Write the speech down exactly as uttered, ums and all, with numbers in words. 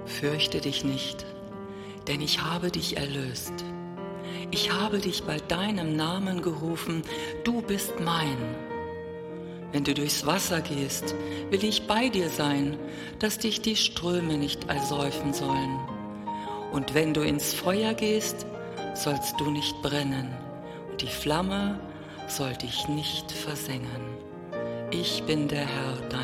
Fürchte dich nicht, denn ich habe dich erlöst. Ich habe dich bei deinem Namen gerufen, du bist mein. Wenn du durchs Wasser gehst, will ich bei dir sein, dass dich die Ströme nicht ersäufen sollen. Und wenn du ins Feuer gehst, sollst du nicht brennen, und die Flamme soll dich nicht versengen. Ich bin der Herr, dein